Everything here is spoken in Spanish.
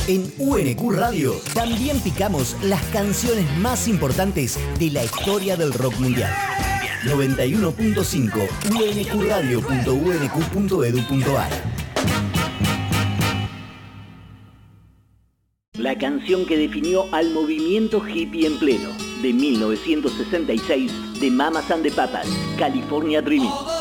En UNQ Radio también picamos las canciones más importantes de la historia del rock mundial. 91.5 unqradio.unq.edu.ar. La canción que definió al movimiento hippie en pleno, de 1966, de Mamas and the Papas, California Dreaming.